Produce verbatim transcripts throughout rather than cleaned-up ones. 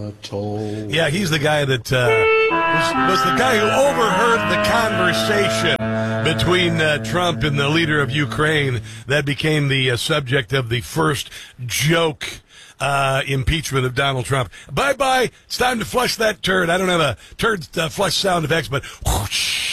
Yeah, he's the guy that uh, was, was the guy who overheard the conversation between uh, Trump and the leader of Ukraine that became the uh, subject of the first joke uh, impeachment of Donald Trump. Bye-bye. It's time to flush that turd. I don't have a turd uh, flush sound effects, but whoosh.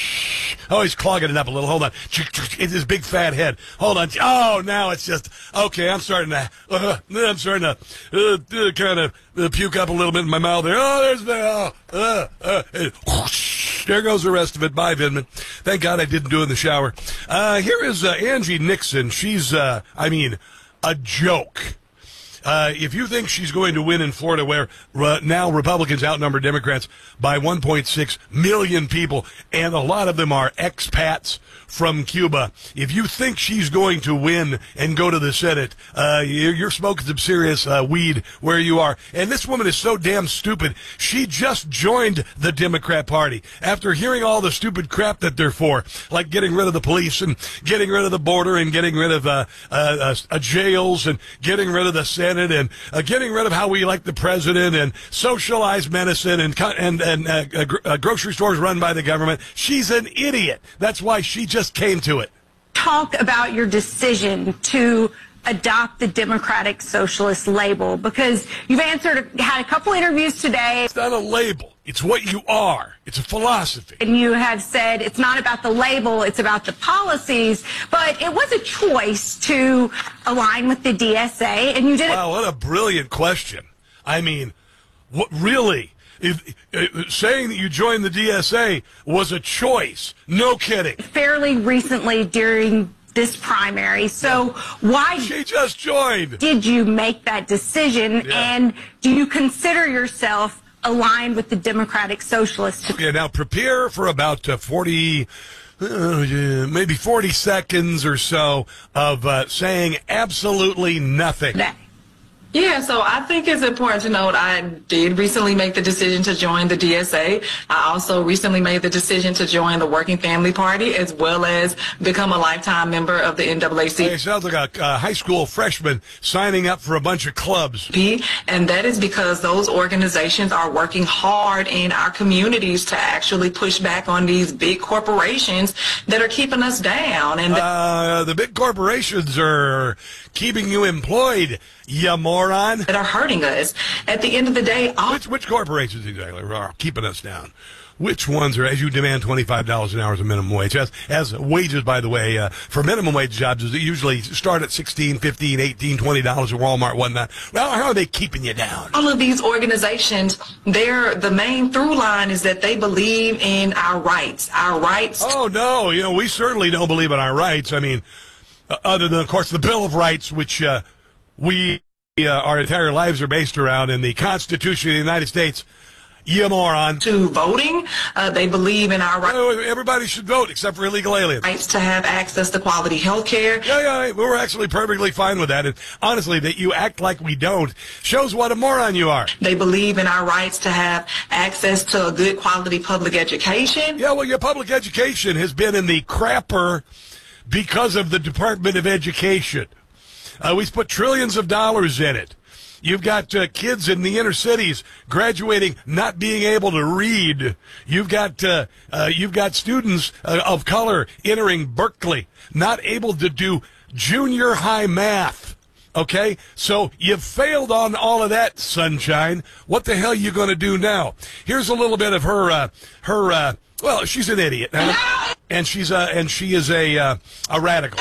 Oh, he's clogging it up a little. Hold on. It's his big fat head. Hold on. Oh, now it's just, okay, I'm starting to, uh, I'm starting to uh, uh, kind of uh, puke up a little bit in my mouth there. Oh, there's the, oh, uh, uh, and whoosh, there goes the rest of it. Bye, Vindman. Thank God I didn't do it in the shower. Uh, here is uh, Angie Nixon. She's, uh, I mean, a joke. Uh, if you think she's going to win in Florida, where uh, now Republicans outnumber Democrats by one point six million people, and a lot of them are expats from Cuba, if you think she's going to win and go to the Senate, uh, you're, you're smoking some serious uh, weed where you are. And this woman is so damn stupid. She just joined the Democrat Party after hearing all the stupid crap that they're for, like getting rid of the police and getting rid of the border and getting rid of uh, uh, uh, jails and getting rid of the Senate and uh, getting rid of how we elect the president and socialized medicine and and and uh, uh, grocery stores run by the government. She's an idiot. That's why she just came to it. Talk about your decision to adopt the Democratic Socialist label, because you've answered, had a couple interviews today. It's not a label. It's what you are. It's a philosophy. And you have said it's not about the label, it's about the policies, but it was a choice to align with the D S A, and you did it. Wow, what a brilliant question. I mean, what really? If, if saying that you joined the D S A was a choice. No kidding. Fairly recently during this primary. So why she just joined? Did you make that decision? Yeah. And do you consider yourself aligned with the Democratic Socialists? Yeah, now prepare for about uh, forty, uh, maybe forty seconds or so of uh, saying absolutely nothing. That. Yeah, so I think it's important to note I did recently make the decision to join the D S A. I also recently made the decision to join the Working Family Party, as well as become a lifetime member of the N double A C P. It sounds like a uh, high school freshman signing up for a bunch of clubs. And that is because those organizations are working hard in our communities to actually push back on these big corporations that are keeping us down. And uh, the big corporations are keeping you employed, you moron. That are hurting us. At the end of the day, all which, which corporations exactly are keeping us down? Which ones are, as you demand twenty-five dollars an hour as a minimum wage? As, as wages, by the way, uh, for minimum wage jobs, they usually start at sixteen, fifteen, eighteen, twenty dollars at Walmart, whatnot. Well, how are they keeping you down? All of these organizations, they're, the main through line is that they believe in our rights. Our rights. Oh, no. You know, we certainly don't believe in our rights. I mean, uh, other than, of course, the Bill of Rights, which uh, we, uh, our entire lives are based around, and the Constitution of the United States. You moron. To voting, uh, they believe in our rights. Everybody should vote except for illegal aliens. Rights to have access to quality health care. Yeah, yeah, we're actually perfectly fine with that. And honestly, that you act like we don't shows what a moron you are. They believe in our rights to have access to a good quality public education. Yeah, well, your public education has been in the crapper because of the Department of Education. Uh, we've put trillions of dollars in it. You've got uh, kids in the inner cities graduating, not being able to read. You've got uh, uh, you've got students uh, of color entering Berkeley, not able to do junior high math. Okay, so you've failed on all of that, sunshine. What the hell are you going to do now? Here's a little bit of her. Uh, her. Uh, well, she's an idiot, huh? and she's uh, and she is a uh, a radical.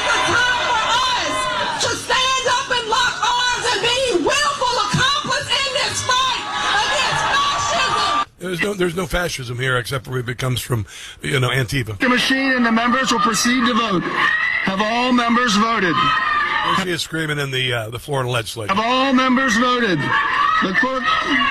There's no, there's no fascism here except for if it comes from, you know, Antifa. The machine and the members will proceed to vote. Have all members voted? She is screaming in the uh, the Florida legislature. Have all members voted? The clerk,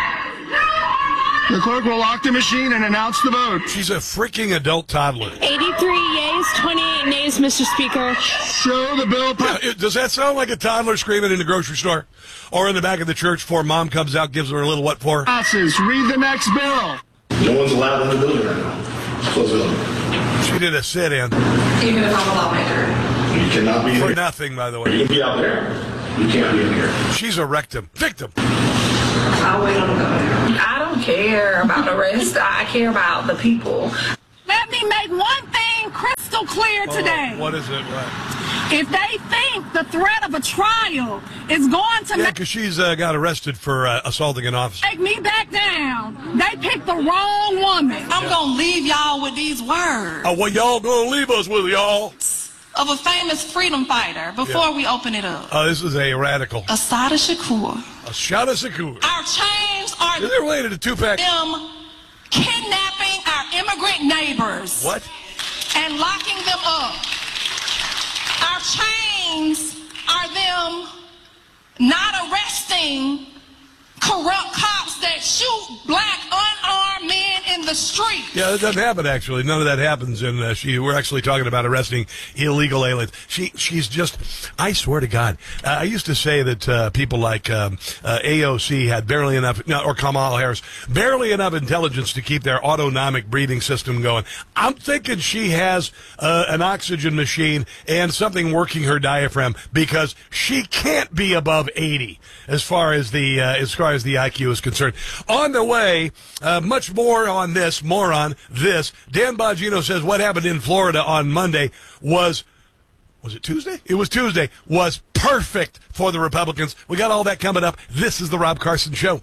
the clerk will lock the machine and announce the vote. She's a freaking adult toddler. eighty-three yeas, twenty-eight nays, Mister Speaker. Show the bill. Yeah, does that sound like a toddler screaming in the grocery store? Or in the back of the church before mom comes out, gives her a little what for? Passes. Read the next bill. No one's allowed in the building right now. Close the building. She did a sit-in. Even if I'm a lawmaker. You cannot be in For here. nothing, by the way. You can be out there. You can't be in here. She's a rectum. Victim. I'll wait on the governor. I don't care about the rest. I care about the people. Let me make one thing crystal clear today. Oh, what is it? What? If they think the threat of a trial is going to Yeah, make, because she's uh, got arrested for uh, assaulting an officer. take me back down, they picked the wrong woman. I'm going to leave y'all with these words Oh, well, y'all gonna leave us with y'all? of a famous freedom fighter before Yeah. we open it up. Oh, this is a radical. Assata Shakur. A shot of Shakur. Our chains are Is it related to Tupac? them kidnapping our immigrant neighbors. What? And locking them up. Our chains are them not arresting corrupt cops that shoot black unarmed men in the street. Yeah, that doesn't happen, actually. None of that happens. And uh, she, we're actually talking about arresting illegal aliens. She, she's just, I swear to God, uh, I used to say that uh, people like um, uh, A O C had barely enough, no, or Kamala Harris, barely enough intelligence to keep their autonomic breathing system going. I'm thinking she has uh, an oxygen machine and something working her diaphragm, because she can't be above eighty as far as the uh, as far as the I Q is concerned. On the way, uh, much more on this, more on this. Dan Bongino says what happened in Florida on Monday was, was it Tuesday? It was Tuesday, was perfect for the Republicans. We got all that coming up. This is the Rob Carson Show.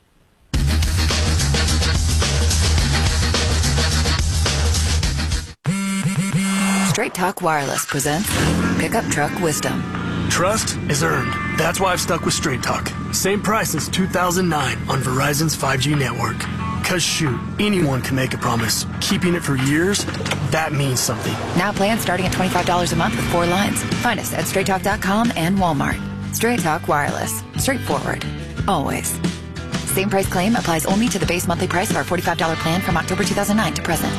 Straight Talk Wireless presents Pickup Truck Wisdom. Trust is earned. That's why I've stuck with Straight Talk. Same price as two thousand nine on Verizon's five G network. Cause shoot, anyone can make a promise. Keeping it for years, that means something. Now plans starting at twenty-five dollars a month with four lines. Find us at straight talk dot com and Walmart. Straight Talk Wireless. Straightforward. Always. Same price claim applies only to the base monthly price of our forty-five dollars plan from October two thousand nine to present.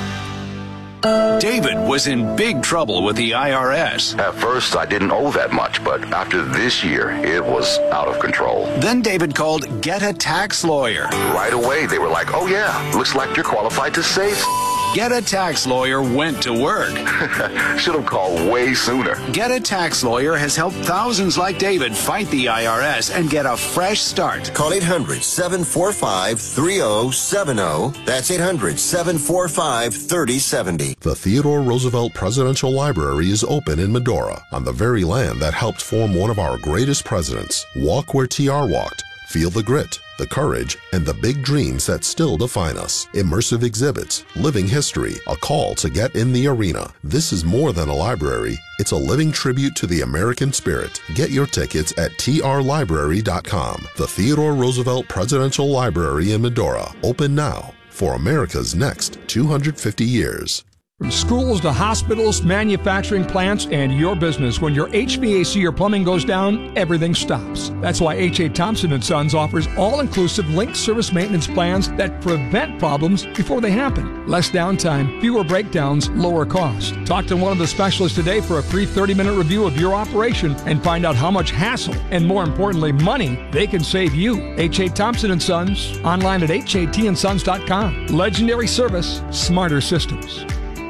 David was in big trouble with the I R S. At first, I didn't owe that much, but after this year, it was out of control. Then David called Get a Tax Lawyer. Right away, they were like, oh yeah, looks like you're qualified to save. Get a Tax Lawyer went to work. Should have called way sooner. Get a Tax Lawyer has helped thousands like David fight the I R S and get a fresh start. Call eight hundred, seven four five, three oh seven oh. That's eight hundred, seven four five, three oh seven oh. The Theodore Roosevelt Presidential Library is open in Medora, on the very land that helped form one of our greatest presidents. Walk where T R walked. Feel the grit, the courage, and the big dreams that still define us. Immersive exhibits, living history, a call to get in the arena. This is more than a library. It's a living tribute to the American spirit. Get your tickets at T R library dot com. The Theodore Roosevelt Presidential Library in Medora. Open now for America's next two hundred fifty years. From schools to hospitals, manufacturing plants, and your business, when your H V A C or plumbing goes down, everything stops. That's why H A. Thompson and Sons offers all-inclusive linked service maintenance plans that prevent problems before they happen. Less downtime, fewer breakdowns, lower cost. Talk to one of the specialists today for a free thirty-minute review of your operation and find out how much hassle and, more importantly, money they can save you. H A. Thompson and Sons, online at H A T and sons dot com. Legendary service, smarter systems.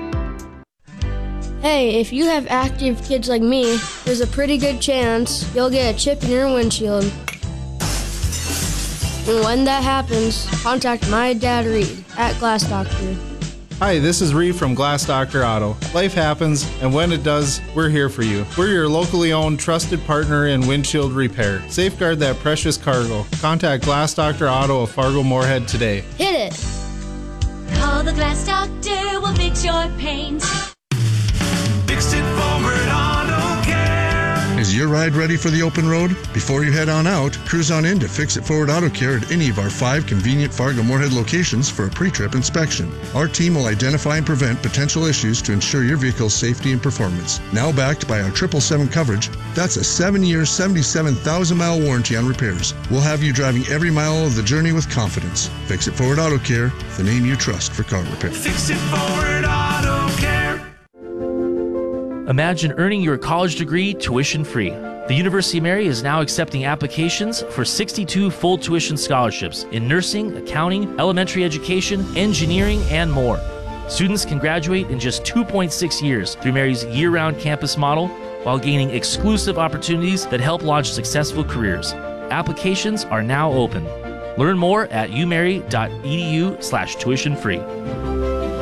Hey, if you have active kids like me, there's a pretty good chance you'll get a chip in your windshield. And when that happens, contact my dad Reed at Glass Doctor. Hi, this is Reed from Glass Doctor Auto. Life happens, and when it does, we're here for you. We're your locally owned, trusted partner in windshield repair. Safeguard that precious cargo. Contact Glass Doctor Auto of Fargo Moorhead today. Hit it! Call the Glass Doctor, we'll fix your paint. Fix it forward auto care. Is your ride ready for the open road? Before you head on out, cruise on in to Fix It Forward Auto Care at any of our five convenient Fargo Moorhead locations for a pre-trip inspection. Our team will identify and prevent potential issues to ensure your vehicle's safety and performance. Now backed by our triple seven coverage, that's a seven-year, seventy-seven thousand mile warranty on repairs. We'll have you driving every mile of the journey with confidence. Fix It Forward Auto Care, the name you trust for car repair. Fix It Forward Auto Care. Imagine earning your college degree tuition-free. The University of Mary is now accepting applications for sixty-two full tuition scholarships in nursing, accounting, elementary education, engineering, and more. Students can graduate in just two point six years through Mary's year-round campus model while gaining exclusive opportunities that help launch successful careers. Applications are now open. Learn more at umary dot e d u slash tuition free.